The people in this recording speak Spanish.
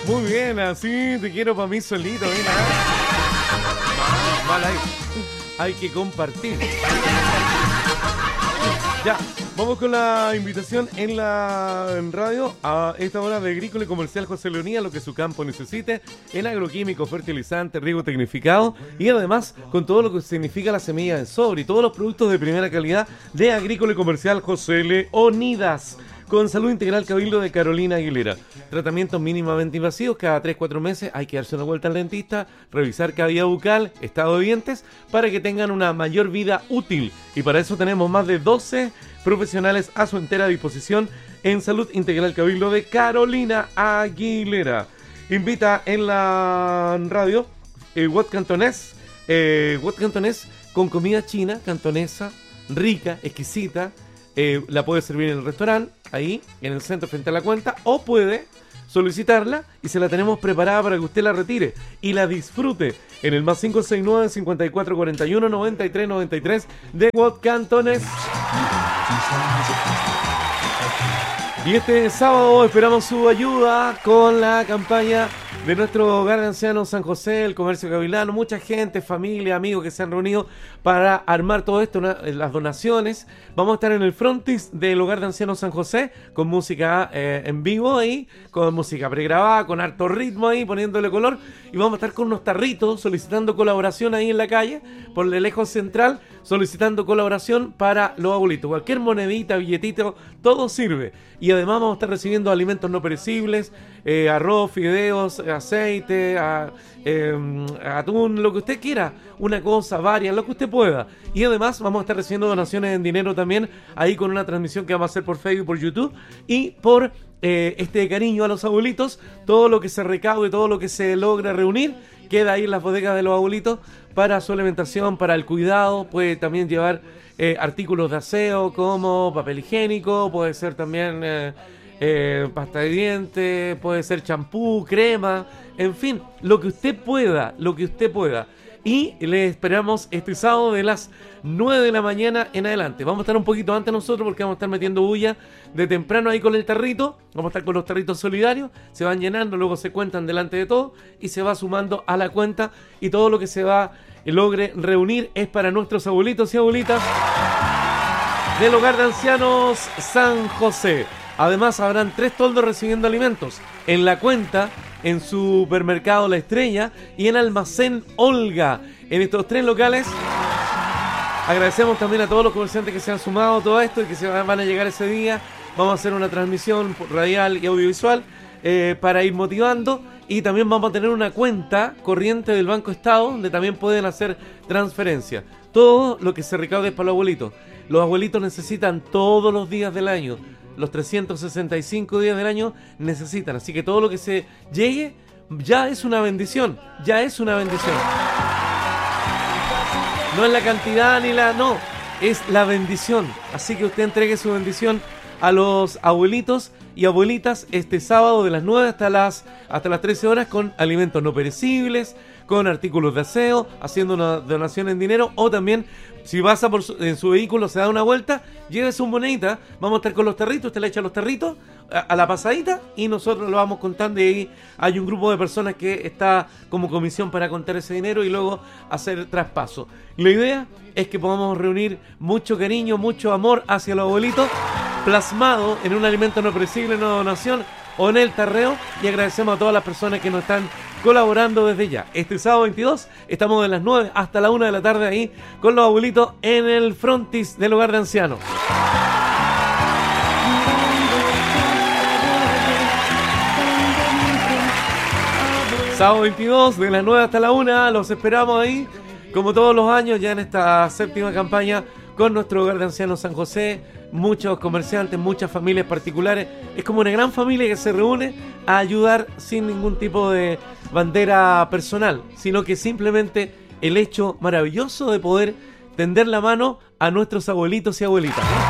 Muy bien, así te quiero para mí solito, mira. Mal ahí. Hay que compartir. Ya, vamos con la invitación en radio a esta hora de Agrícola y Comercial José Leonía, lo que su campo necesite, en agroquímico, fertilizante, riego tecnificado y además con todo lo que significa la semilla de sobre y todos los productos de primera calidad de Agrícola y Comercial José Leonidas. Con Salud Integral Cabildo de Carolina Aguilera. Tratamientos mínimamente invasivos, cada 3-4 meses hay que darse una vuelta al dentista, revisar cavidad bucal, estado de dientes, para que tengan una mayor vida útil. Y para eso tenemos más de 12 profesionales a su entera disposición en Salud Integral Cabildo de Carolina Aguilera. Invita en la radio Wat Cantonés con comida china, cantonesa, rica, exquisita. La puede servir en el restaurante, ahí, en el centro frente a la cuenta, o puede solicitarla y se la tenemos preparada para que usted la retire y la disfrute en el más 569-5441-9393 de Wat Cantonés. Y este sábado esperamos su ayuda con la campaña de nuestro hogar de ancianos San José, el comercio gavilano, mucha gente, familia, amigos que se han reunido para armar todo esto, las donaciones. Vamos a estar en el frontis del hogar de ancianos San José con música en vivo ahí, con música pregrabada, con harto ritmo ahí, poniéndole color. Y vamos a estar con unos tarritos solicitando colaboración ahí en la calle, por el eje central, solicitando colaboración para los abuelitos. Cualquier monedita, billetito, todo sirve. Y además vamos a estar recibiendo alimentos no perecibles, arroz, fideos, aceite, atún, lo que usted quiera, una cosa, varias, lo que usted pueda. Y además vamos a estar recibiendo donaciones en dinero también, ahí con una transmisión que vamos a hacer por Facebook, por YouTube y por este cariño a los abuelitos. Todo lo que se recaude, todo lo que se logra reunir, queda ahí en las bodegas de los abuelitos para su alimentación, para el cuidado. Puede también llevar artículos de aseo como papel higiénico, puede ser también pasta de dientes, puede ser champú, crema, en fin, lo que usted pueda, Y le esperamos este sábado de las 9 de la mañana en adelante. Vamos a estar un poquito antes nosotros porque vamos a estar metiendo bulla de temprano ahí con el tarrito. Vamos a estar con los tarritos solidarios. Se van llenando, luego se cuentan delante de todo y se va sumando a la cuenta. Y todo lo que se va logre reunir es para nuestros abuelitos y abuelitas del Hogar de Ancianos San José. Además habrán 3 toldos recibiendo alimentos en la cuenta, en Supermercado La Estrella y en Almacén Olga. En estos 3 locales agradecemos también a todos los comerciantes que se han sumado a todo esto y que se van a llegar ese día. Vamos a hacer una transmisión radial y audiovisual para ir motivando, y también vamos a tener una cuenta corriente del Banco Estado donde también pueden hacer transferencias. Todo lo que se recaude es para los abuelitos. Los abuelitos necesitan todos los días del año. Los 365 días del año necesitan, así que todo lo que se llegue ya es una bendición, No es la cantidad ni no, es la bendición. Así que usted entregue su bendición a los abuelitos y abuelitas este sábado de las 9 hasta las 13 horas con alimentos no perecibles, con artículos de aseo, haciendo una donación en dinero, o también si pasa en su vehículo, se da una vuelta, lleve su monedita, vamos a estar con los tarritos, usted le echa los tarritos a la pasadita y nosotros lo vamos contando, y ahí hay un grupo de personas que está como comisión para contar ese dinero y luego hacer traspaso. La idea es que podamos reunir mucho cariño, mucho amor hacia los abuelitos, plasmado en un alimento no perecible, en una donación o en el tarreo, y agradecemos a todas las personas que nos están colaborando desde ya. Este sábado 22 estamos de las 9 hasta la 1 de la tarde ahí con los abuelitos en el frontis del Hogar de Ancianos. Sábado 22 de las 9 hasta la 1, los esperamos ahí como todos los años ya en esta 7ª campaña con nuestro Hogar de Ancianos San José. Muchos comerciantes, muchas familias particulares. Es como una gran familia que se reúne a ayudar sin ningún tipo de bandera personal, sino que simplemente el hecho maravilloso de poder tender la mano a nuestros abuelitos y abuelitas, ¿no?